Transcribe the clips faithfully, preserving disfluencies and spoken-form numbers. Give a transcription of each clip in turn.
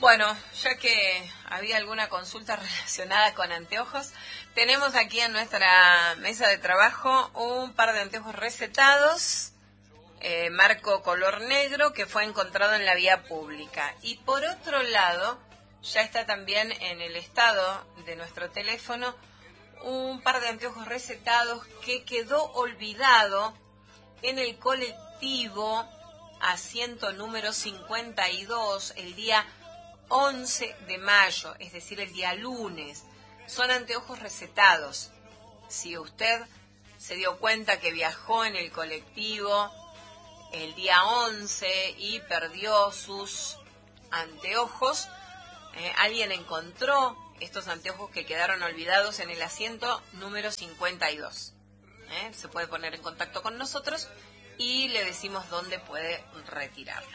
Bueno, ya que había alguna consulta relacionada con anteojos, tenemos aquí en nuestra mesa de trabajo un par de anteojos recetados, eh, marco color negro, que fue encontrado en la vía pública. Y por otro lado, ya está también en el estado de nuestro teléfono un par de anteojos recetados que quedó olvidado en el colectivo asiento número cincuenta y dos el día once de mayo, es decir, el día lunes. Son anteojos recetados. Si usted se dio cuenta que viajó en el colectivo el día once y perdió sus anteojos, eh, alguien encontró estos anteojos que quedaron olvidados en el asiento número cincuenta y dos. ¿Eh? Se puede poner en contacto con nosotros y le decimos dónde puede retirarlo.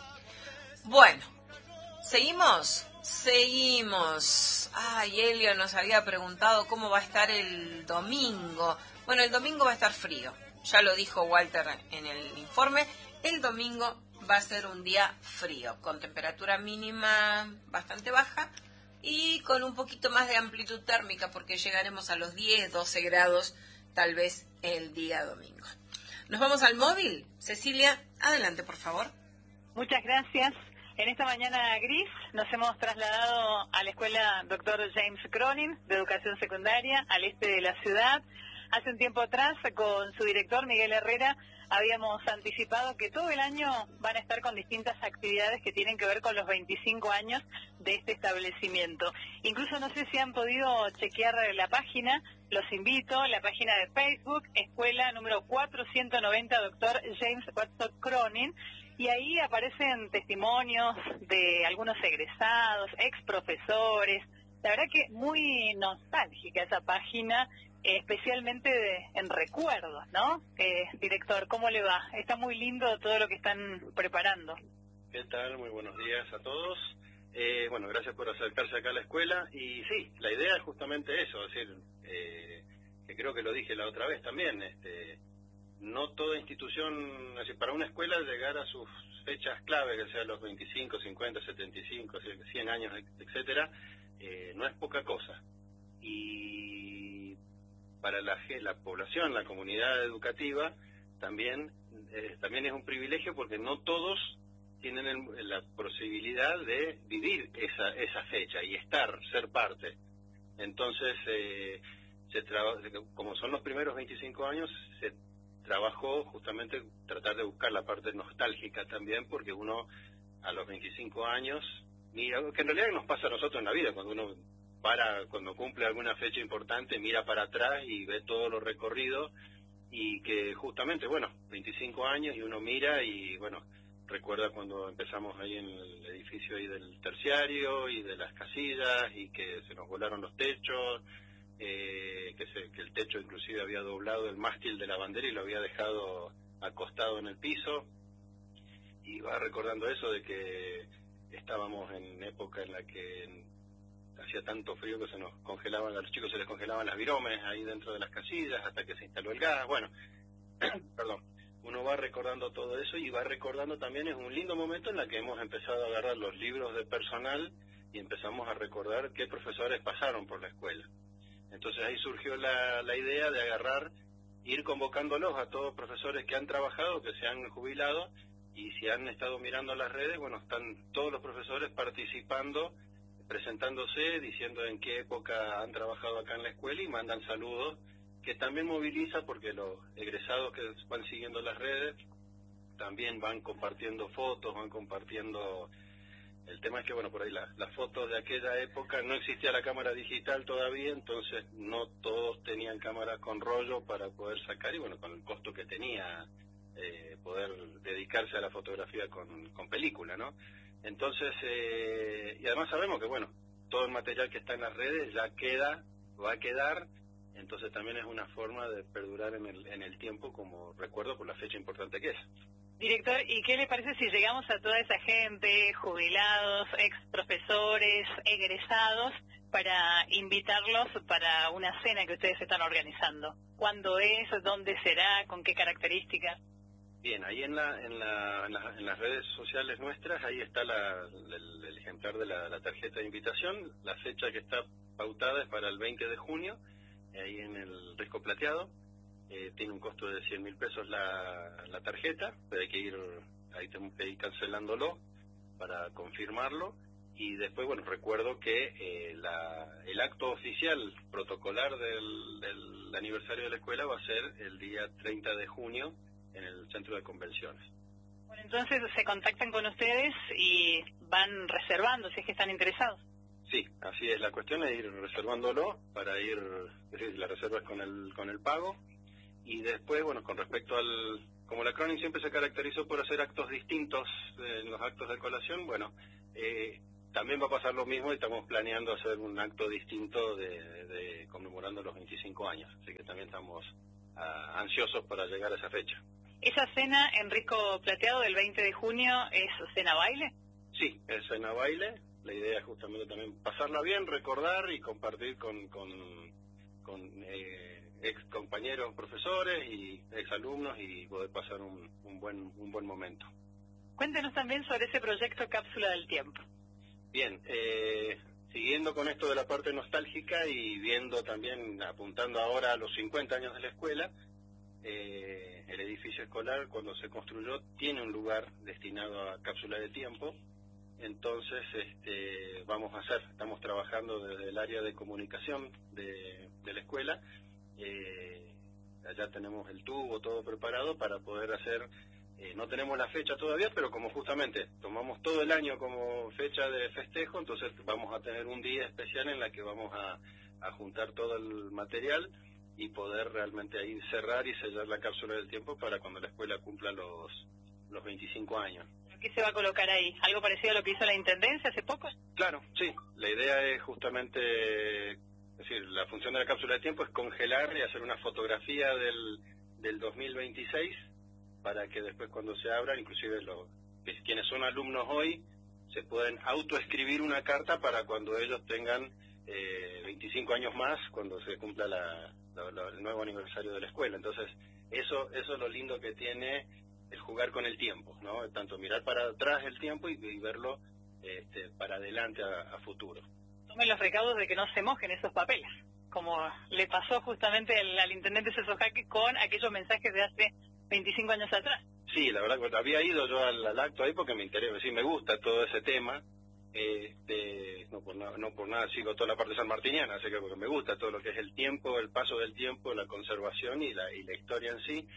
Bueno, ¿seguimos? Seguimos. Ay, Elio nos había preguntado cómo va a estar el domingo. Bueno, el domingo va a estar frío. Ya lo dijo Walter en el informe. El domingo va a ser un día frío, con temperatura mínima bastante baja y con un poquito más de amplitud térmica, porque llegaremos a los diez, doce grados tal vez el día domingo. Nos vamos al móvil. Cecilia, adelante, por favor. Muchas gracias. En esta mañana gris nos hemos trasladado a la escuela doctor James Cronin de Educación Secundaria, al este de la ciudad. Hace un tiempo atrás, con su director Miguel Herrera, habíamos anticipado que todo el año van a estar con distintas actividades que tienen que ver con los veinticinco años de este establecimiento. Incluso no sé si han podido chequear la página, los invito, la página de Facebook, escuela número cuatrocientos noventa, doctor James Watson Cronin, y ahí aparecen testimonios de algunos egresados, ex profesores. La verdad que muy nostálgica esa página, especialmente de, en recuerdos, ¿no? Eh, director, ¿cómo le va? Está muy lindo todo lo que están preparando. ¿Qué tal? Muy buenos días a todos. Eh, bueno, gracias por acercarse acá a la escuela. Y sí, la idea es justamente eso, es decir, eh, que creo que lo dije la otra vez también, este, no toda institución, es decir, para una escuela llegar a sus fechas clave, que sean los veinticinco, cincuenta, setenta y cinco, cien años, etcétera, eh, no es poca cosa. Y para la, la población, la comunidad educativa, también, eh, también es un privilegio porque no todos tienen el, la posibilidad de vivir esa, esa fecha y estar, ser parte. Entonces, eh, se como son los primeros veinticinco años, se trabajó justamente tratar de buscar la parte nostálgica también, porque uno a los veinticinco años, mira, que en realidad nos pasa a nosotros en la vida, cuando uno para, cuando cumple alguna fecha importante, mira para atrás y ve todo lo recorrido, y que justamente, bueno, veinticinco años y uno mira y, bueno, recuerda cuando empezamos ahí en el edificio ahí del terciario y de las casillas y que se nos volaron los techos, eh, que, se, que el techo inclusive había doblado el mástil de la bandera y lo había dejado acostado en el piso, y va recordando eso de que estábamos en época en la que hacía tanto frío que se nos congelaban, a los chicos se les congelaban las viromes ahí dentro de las casillas hasta que se instaló el gas. Bueno, perdón, uno va recordando todo eso y va recordando también, es un lindo momento en el que hemos empezado a agarrar los libros de personal y empezamos a recordar qué profesores pasaron por la escuela. Entonces ahí surgió la, la idea de agarrar, ir convocándolos a todos profesores que han trabajado, que se han jubilado, y si han estado mirando las redes, bueno, están todos los profesores participando, presentándose, diciendo en qué época han trabajado acá en la escuela y mandan saludos, que también moviliza porque los egresados que van siguiendo las redes también van compartiendo fotos, van compartiendo. El tema es que, bueno, por ahí la, las fotos de aquella época no existía la cámara digital todavía, entonces no todos tenían cámaras con rollo para poder sacar, y bueno, con el costo que tenía eh, poder dedicarse a la fotografía con, con película, ¿no? Entonces, eh, y además sabemos que, bueno, todo el material que está en las redes ya queda, va a quedar, entonces también es una forma de perdurar en el, en el tiempo como recuerdo por la fecha importante que es. Director, ¿y qué le parece si llegamos a toda esa gente, jubilados, ex profesores, egresados, para invitarlos para una cena que ustedes están organizando? ¿Cuándo es? ¿Dónde será? ¿Con qué características? Bien, ahí en, la, en, la, en, la, en las redes sociales nuestras, ahí está la, el, el ejemplar de la, la tarjeta de invitación. La fecha que está pautada es para el veinte de junio, ahí en el Risco Plateado. Eh, tiene un costo de cien mil pesos la, la tarjeta, pero hay que ir, ahí tenemos que ir cancelándolo para confirmarlo. Y después, bueno, recuerdo que eh, la, el acto oficial protocolar del, del aniversario de la escuela va a ser el día treinta de junio en el centro de convenciones. Bueno, entonces se contactan con ustedes y van reservando si es que están interesados. Sí, así es. La cuestión es ir reservándolo para ir, es decir, la reserva es con el, con el pago. Y después, bueno, con respecto al, como la Cronin siempre se caracterizó por hacer actos distintos eh, en los actos de colación, bueno, eh, también va a pasar lo mismo y estamos planeando hacer un acto distinto de, de conmemorando los veinticinco años. Así que también estamos uh, ansiosos para llegar a esa fecha. ¿Esa cena en Risco Plateado del veinte de junio es cena baile? Sí, es cena baile. La idea es justamente también pasarla bien, recordar y compartir con, con, con eh, ex compañeros profesores y ex alumnos y poder pasar un, un, buen, un buen momento. Cuéntenos también sobre ese proyecto Cápsula del Tiempo. Bien, eh, siguiendo con esto de la parte nostálgica y viendo también, apuntando ahora a los cincuenta años de la escuela, eh, el edificio escolar cuando se construyó tiene un lugar destinado a Cápsula del Tiempo. Entonces, este, vamos a hacer, estamos trabajando desde el área de comunicación de, de la escuela. Eh, allá tenemos el tubo, todo preparado para poder hacer, eh, no tenemos la fecha todavía, pero como justamente tomamos todo el año como fecha de festejo, entonces vamos a tener un día especial en la que vamos a, a juntar todo el material y poder realmente ahí cerrar y sellar la cápsula del tiempo para cuando la escuela cumpla los, los veinticinco años. ¿Qué se va a colocar ahí? ¿Algo parecido a lo que hizo la Intendencia hace poco? Claro, sí. La idea es justamente, es decir, la función de la cápsula de tiempo es congelar y hacer una fotografía del, del dos mil veintiséis para que después cuando se abra, inclusive los, quienes son alumnos hoy, se pueden autoescribir una carta para cuando ellos tengan eh, veinticinco años más, cuando se cumpla la, la, la, el nuevo aniversario de la escuela. Entonces, eso, eso es lo lindo que tiene el jugar con el tiempo, ¿no? Tanto mirar para atrás el tiempo y, y verlo este, para adelante a, a futuro. Tomen los recaudos de que no se mojen esos papeles, como le pasó justamente al, al intendente Celso Jaque con aquellos mensajes de hace veinticinco años atrás. Sí, la verdad que había ido yo al, al acto ahí porque me interesa, sí, me gusta todo ese tema. Este, no, por na, no por nada sigo toda la parte sanmartiniana, así que porque me gusta todo lo que es el tiempo, el paso del tiempo, la conservación y la, y la historia en sí.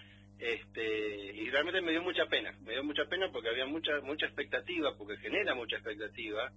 Este, y realmente me dio mucha pena, me dio mucha pena porque había mucha mucha expectativa, porque genera mucha expectativa,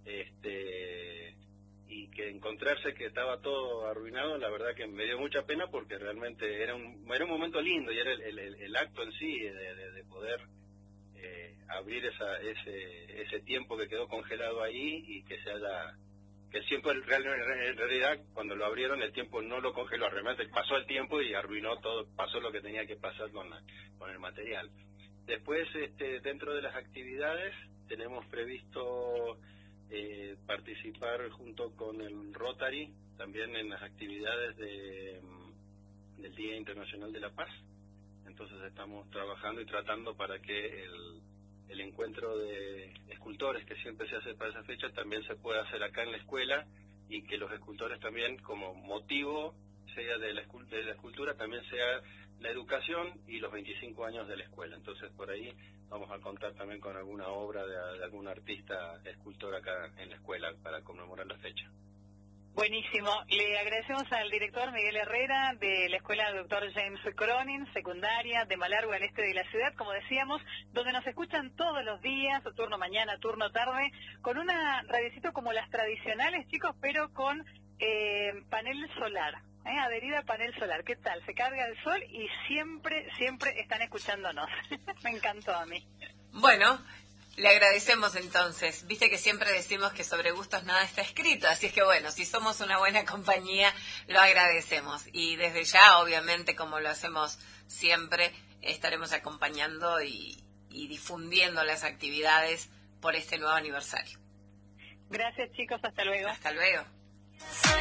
este, y que encontrarse que estaba todo arruinado, la verdad que me dio mucha pena porque realmente era un era un momento lindo y era el, el, el acto en sí de, de, de poder eh, abrir esa ese ese tiempo que quedó congelado ahí y que se haya que el tiempo en realidad cuando lo abrieron el tiempo no lo congeló, realmente pasó el tiempo y arruinó todo, pasó lo que tenía que pasar con, la, con el material. Después, este, dentro de las actividades, tenemos previsto eh, participar junto con el Rotary, también en las actividades de, del Día Internacional de la Paz. Entonces estamos trabajando y tratando para que el el encuentro de escultores que siempre se hace para esa fecha también se puede hacer acá en la escuela y que los escultores también como motivo sea de la, de la escultura también sea la educación y los veinticinco años de la escuela. Entonces por ahí vamos a contar también con alguna obra de, de algún artista escultor acá en la escuela para conmemorar la fecha. Buenísimo. Le agradecemos al director Miguel Herrera de la Escuela Doctor James Cronin, secundaria de Malargüe al este de la ciudad, como decíamos, donde nos escuchan todos los días, turno mañana, turno tarde, con una radiocito como las tradicionales, chicos, pero con eh, panel solar, ¿eh? Adherida a panel solar. ¿Qué tal? Se carga el sol y siempre, siempre están escuchándonos. Me encantó a mí. Bueno, le agradecemos entonces. Viste que siempre decimos que sobre gustos nada está escrito, así es que bueno, si somos una buena compañía, lo agradecemos. Y desde ya, obviamente, como lo hacemos siempre, estaremos acompañando y, y difundiendo las actividades por este nuevo aniversario. Gracias, chicos. Hasta luego. Hasta luego.